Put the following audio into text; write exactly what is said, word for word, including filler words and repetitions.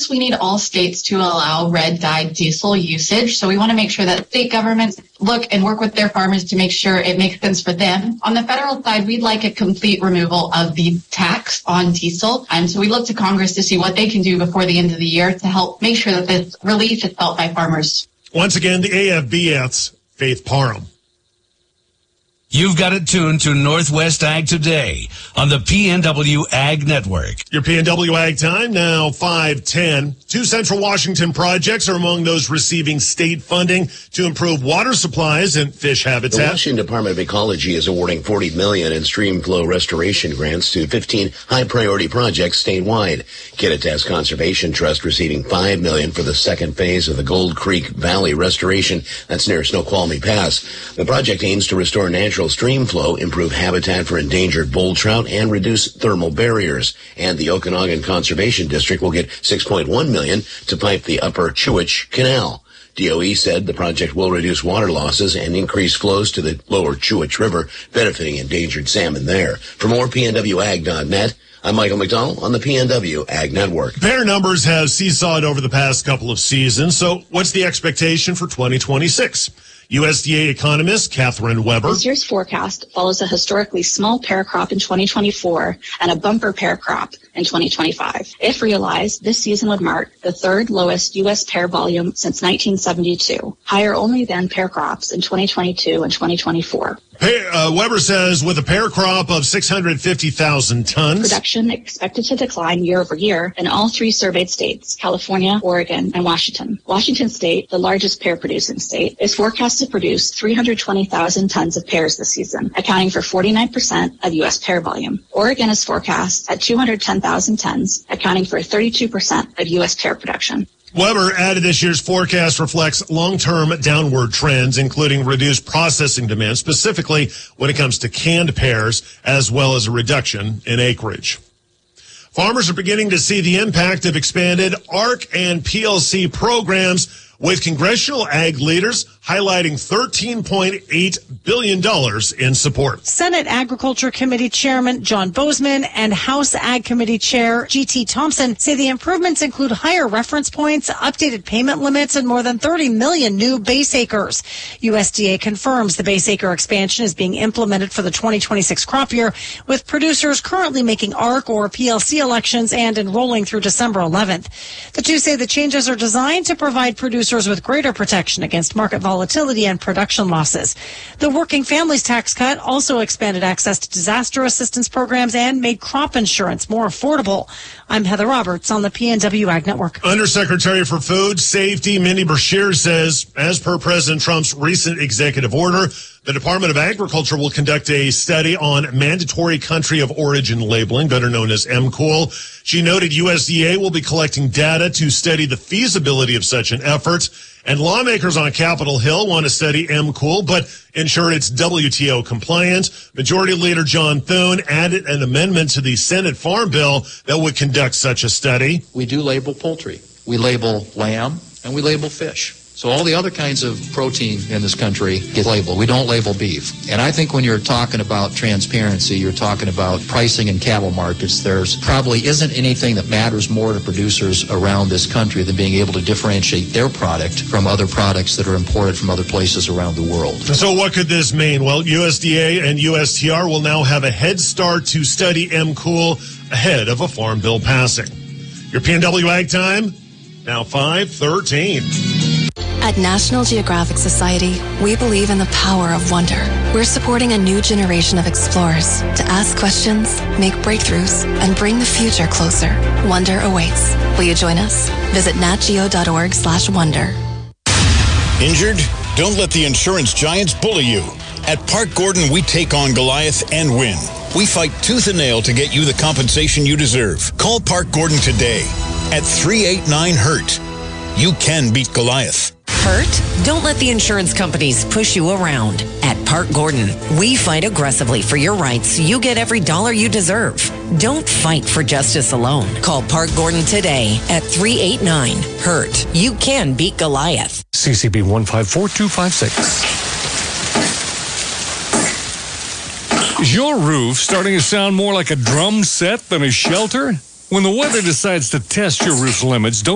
First, we need all states to allow red dyed diesel usage. So we want to make sure that state governments look and work with their farmers to make sure it makes sense for them. On the federal side, we'd like a complete removal of the tax on diesel. And so we look to Congress to see what they can do before the end of the year to help make sure that this relief is felt by farmers. Once again, the A F B F's Faith Parham. You've got it tuned to Northwest Ag Today on the P N W Ag Network. Your P N W Ag time, now five ten. Two Central Washington projects are among those receiving state funding to improve water supplies and fish habitat. The Washington Department of Ecology is awarding forty million dollars in stream flow restoration grants to fifteen high-priority projects statewide. Kittitas Conservation Trust receiving five million dollars for the second phase of the Gold Creek Valley restoration. That's near Snoqualmie Pass. The project aims to restore natural stream flow, improve habitat for endangered bull trout, and reduce thermal barriers. And the Okanagan Conservation District will get six point one million dollars to pipe the Upper Chewich Canal. D O E said the project will reduce water losses and increase flows to the Lower Chewich River, benefiting endangered salmon there. For more, P N W Ag dot net. I'm Michael McDonald on the P N W Ag Network. Bear numbers have seesawed over the past couple of seasons, so what's the expectation for twenty twenty-six? U S D A economist Catherine Weber. This year's forecast follows a historically small pear crop in twenty twenty-four and a bumper pear crop in twenty twenty-five. If realized, this season would mark the third lowest U S pear volume since nineteen seventy-two, higher only than pear crops in twenty twenty-two and twenty twenty-four. Hey, uh, Weber says with a pear crop of six hundred fifty thousand tons. Production expected to decline year over year in all three surveyed states, California, Oregon, and Washington. Washington State, the largest pear producing state, is forecast to produce three hundred twenty thousand tons of pears this season, accounting for forty-nine percent of U S pear volume. Oregon is forecast at two hundred ten thousand tons, accounting for thirty-two percent of U S pear production. Weber added this year's forecast reflects long-term downward trends, including reduced processing demand, specifically when it comes to canned pears, as well as a reduction in acreage. Farmers are beginning to see the impact of expanded A R C and P L C programs, with congressional ag leaders highlighting thirteen point eight billion dollars in support. Senate Agriculture Committee Chairman John Bozeman and House Ag Committee Chair G T Thompson say the improvements include higher reference points, updated payment limits, and more than thirty million new base acres. U S D A confirms the base acre expansion is being implemented for the twenty twenty-six crop year, with producers currently making A R C or P L C elections and enrolling through December eleventh. The two say the changes are designed to provide producers with greater protection against market volatility and production losses. The Working Families Tax Cut also expanded access to disaster assistance programs and made crop insurance more affordable. I'm Heather Roberts on the P N W Ag Network. Undersecretary for Food Safety Mindy Brashear says, as per President Trump's recent executive order, the Department of Agriculture will conduct a study on mandatory country of origin labeling, better known as M C O L. She noted U S D A will be collecting data to study the feasibility of such an effort. And lawmakers on Capitol Hill want to study M C O L, but ensure it's W T O compliant. Majority Leader John Thune added an amendment to the Senate Farm Bill that would conduct such a study. We do label poultry. We label lamb, and we label fish. So all the other kinds of protein in this country get labeled. We don't label beef. And I think when you're talking about transparency, you're talking about pricing in cattle markets, there's probably isn't anything that matters more to producers around this country than being able to differentiate their product from other products that are imported from other places around the world. So what could this mean? Well, U S D A and U S T R will now have a head start to study M C O L ahead of a farm bill passing. Your P N W Ag time, now five thirteen. At National Geographic Society, we believe in the power of wonder. We're supporting a new generation of explorers to ask questions, make breakthroughs, and bring the future closer. Wonder awaits. Will you join us? Visit natgeo.org slash wonder. Injured? Don't let the insurance giants bully you. At Park Gordon, we take on Goliath and win. We fight tooth and nail to get you the compensation you deserve. Call Park Gordon today at three eight nine hurt. You can beat Goliath. Hurt? Don't let the insurance companies push you around. At Park Gordon, we fight aggressively for your rights so you get every dollar you deserve. Don't fight for justice alone. Call Park Gordon today at three eight nine hurt. You can beat Goliath. C C B one five four two five six. Is your roof starting to sound more like a drum set than a shelter? When the weather decides to test your roof's limits, don't